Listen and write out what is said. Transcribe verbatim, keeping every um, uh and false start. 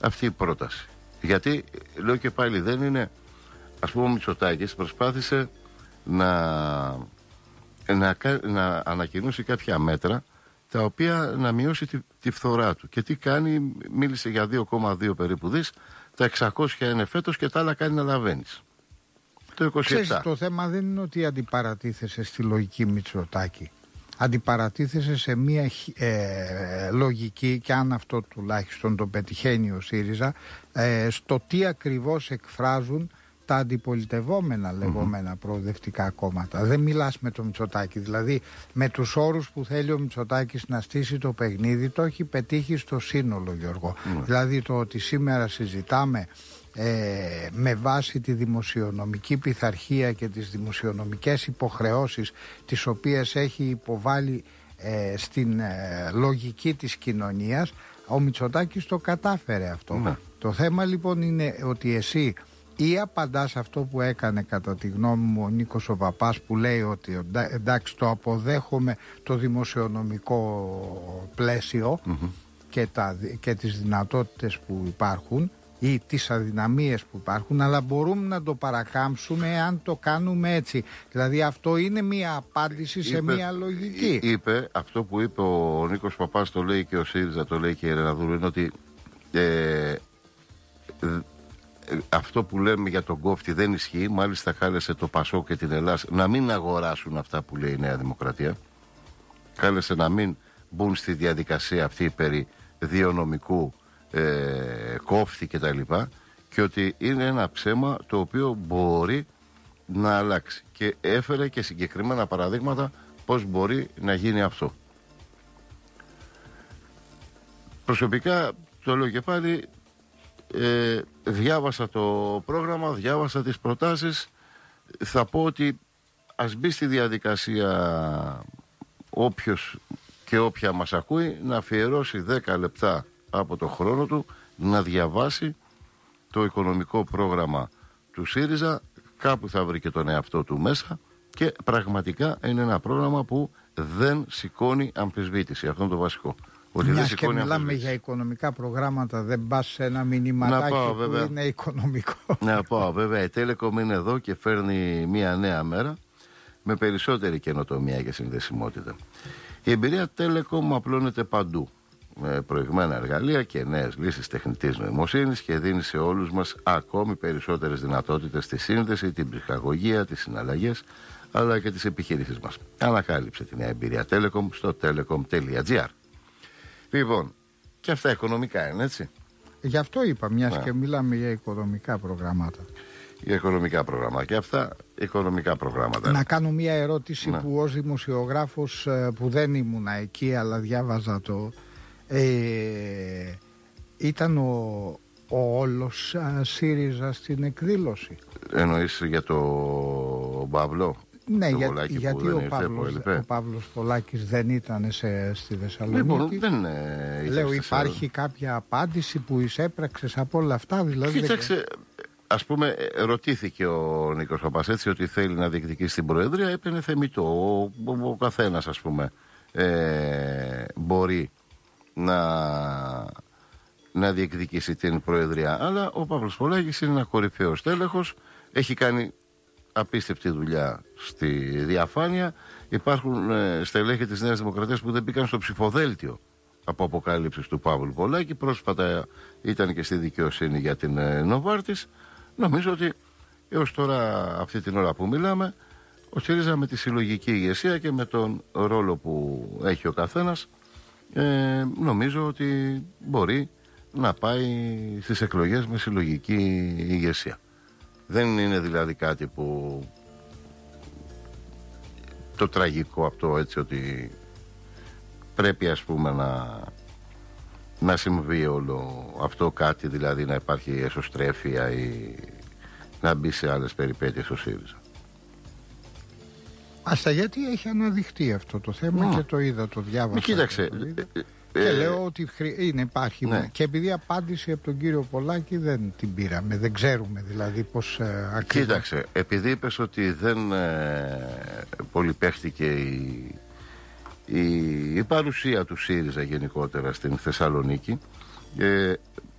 αυτή η πρόταση. Γιατί, λέω και πάλι, δεν είναι, ας πούμε, ο Μητσοτάκης προσπάθησε να, να, να ανακοινώσει κάποια μέτρα τα οποία να μειώσει τη, τη φθορά του. Και τι κάνει, μίλησε για δύο κόμμα δύο περίπου δις, τα εξακόσια είναι φέτος και τα άλλα κάνει να λαβαίνεις. Το είκοσι επτά. Ξέρεις, το θέμα δεν είναι ότι αντιπαρατίθεσαι στη λογική Μητσοτάκη. Αντιπαρατίθεσαι σε μια ε, λογική, και αν αυτό τουλάχιστον το πετυχαίνει ο ΣΥΡΙΖΑ, ε, στο τι ακριβώς εκφράζουν τα αντιπολιτευόμενα λεγόμενα mm-hmm. προοδευτικά κόμματα. Δεν μιλάς με τον Μητσοτάκη. Δηλαδή, με τους όρους που θέλει ο Μητσοτάκης να στήσει το παιχνίδι, το έχει πετύχει στο σύνολο, Γιώργο. Mm-hmm. Δηλαδή, το ότι σήμερα συζητάμε ε, με βάση τη δημοσιονομική πειθαρχία και τις δημοσιονομικές υποχρεώσεις τις οποίες έχει υποβάλει ε, στην ε, λογική της κοινωνίας, ο Μητσοτάκης το κατάφερε αυτό. Mm-hmm. Το θέμα λοιπόν είναι ότι εσύ ή απαντάς αυτό που έκανε κατά τη γνώμη μου ο Νίκος ο Παπάς, που λέει ότι εντάξει, το αποδέχομαι το δημοσιονομικό πλαίσιο mm-hmm. και, τα, και τις δυνατότητες που υπάρχουν ή τις αδυναμίες που υπάρχουν, αλλά μπορούμε να το παρακάμψουμε αν το κάνουμε έτσι. Δηλαδή αυτό είναι μια απάντηση σε είπε, μια λογική. Είπε αυτό που είπε ο Νίκος Παπάς, το λέει και ο ΣΥΡΙΖΑ, το λέει και η Ρεναδούρου, είναι ότι ε, αυτό που λέμε για τον κόφτη δεν ισχύει. Μάλιστα κάλεσε το ΠΑΣΟΚ και την Ελλάδα να μην αγοράσουν αυτά που λέει η Νέα Δημοκρατία. Κάλεσε να μην μπουν στη διαδικασία αυτή περί διονομικού ε, κόφτη και τα λοιπά, και ότι είναι ένα ψέμα το οποίο μπορεί να αλλάξει, και έφερε και συγκεκριμένα παραδείγματα πώς μπορεί να γίνει αυτό. Προσωπικά το λέω και πάλι, ε, διάβασα το πρόγραμμα, διάβασα τις προτάσεις. Θα πω ότι ας μπει στη διαδικασία όποιος και όποια μας ακούει να αφιερώσει δέκα λεπτά από το χρόνο του να διαβάσει το οικονομικό πρόγραμμα του ΣΥΡΙΖΑ. Κάπου θα βρει και τον εαυτό του μέσα, και πραγματικά είναι ένα πρόγραμμα που δεν σηκώνει αμφισβήτηση. Αυτό είναι το βασικό. Ότι μιας και μιλάμε για οικονομικά προγράμματα, δεν πας σε ένα μηνυματάκι πάω, που βέβαια, είναι οικονομικό. Να πάω βέβαια, η Telecom είναι εδώ και φέρνει μια νέα μέρα με περισσότερη καινοτομία και συνδεσιμότητα. Η εμπειρία Telecom απλώνεται παντού, με προηγμένα εργαλεία και νέες λύσεις τεχνητής νοημοσύνης, και δίνει σε όλους μας ακόμη περισσότερες δυνατότητες στη σύνδεση, την ψυχαγωγία, τις συναλλαγές, αλλά και τις επιχειρήσεις μας. Ανακάλυψε τη νέα εμπειρία Telecom στο telecom τελεία gr. Λοιπόν, και αυτά οικονομικά είναι, έτσι. Γι' αυτό είπα, μιας και μιλάμε για οικονομικά προγράμματα. Για οικονομικά προγράμματα. Και αυτά οικονομικά προγράμματα. Να κάνω μια ερώτηση να. που ως δημοσιογράφος, που δεν ήμουνα εκεί αλλά διάβαζα το, ε, ήταν ο, ο όλος α, ΣΥΡΙΖΑ στην εκδήλωση. Εννοείς για το Παύλο? Ναι, για, γιατί ο Παύλος, ο Παύλος Πολάκης δεν ήταν σε, στη Θεσσαλονίκη. Λοιπόν, δεν ε, λέω, υπάρχει σε... κάποια απάντηση που εισέπραξες από όλα αυτά, δηλαδή? Κοίταξε, δεν... ας πούμε, ρωτήθηκε ο Νίκος Παπάς έτσι, ότι θέλει να διεκδικήσει την Προεδρία. Έπαινε θεμιτό. Ο, ο, ο καθένας, ας πούμε, ε, μπορεί να, να διεκδικήσει την Προεδρία. Αλλά ο Παύλος Πολάκης είναι ένα κορυφαίος τέλεχος. Έχει κάνει απίστευτη δουλειά στη διαφάνεια. Υπάρχουν ε, στελέχη της Νέας Δημοκρατίας που δεν μπήκαν στο ψηφοδέλτιο από αποκάλυψης του Παύλου Πολάκη. Πρόσφατα ήταν και στη δικαιοσύνη για την ε, Νοβάρτης. Νομίζω ότι έως τώρα, αυτή την ώρα που μιλάμε, ο ΣΥΡΙΖΑ με τη συλλογική ηγεσία και με τον ρόλο που έχει ο καθένας, ε, νομίζω ότι μπορεί να πάει στις εκλογές με συλλογική ηγεσία. Δεν είναι δηλαδή κάτι που το τραγικό αυτό, έτσι, ότι πρέπει, ας πούμε, να, να συμβεί όλο αυτό, κάτι δηλαδή να υπάρχει εσωστρέφεια ή να μπει σε άλλες περιπέτειες ο ΣΥΡΙΖΑ. Άστα, γιατί έχει αναδειχτεί αυτό το θέμα. Mm. Και το είδα, το διάβασα. Κοίταξε, το είδα. Και ε, λέω ότι είναι, υπάρχει. Ναι. Και επειδή απάντηση από τον κύριο Πολάκη δεν την πήραμε, δεν ξέρουμε δηλαδή πώς ε, ακριβώς. Κοίταξε, επειδή είπες ότι δεν ε, πολυπαίχτηκε η, η, η παρουσία του ΣΥΡΙΖΑ γενικότερα στην Θεσσαλονίκη, ε,